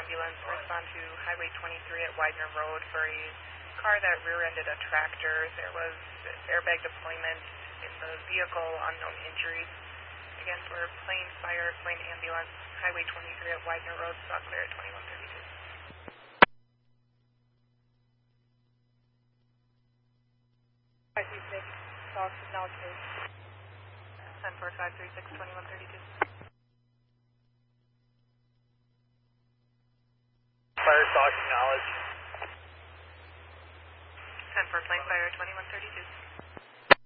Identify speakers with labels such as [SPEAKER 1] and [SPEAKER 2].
[SPEAKER 1] ambulance respond to Highway 23 at Widener Road for a car that rear-ended a tractor. There was airbag deployment in the vehicle, unknown injuries. Again, for Plain Fire, Plain Ambulance, Highway 23 at Widener Road, saw clear at 2132. 536, talk, acknowledge please. 10-4-536, 2132.
[SPEAKER 2] Fire talk, acknowledge.
[SPEAKER 1] 10 for Plain Fire, 2132.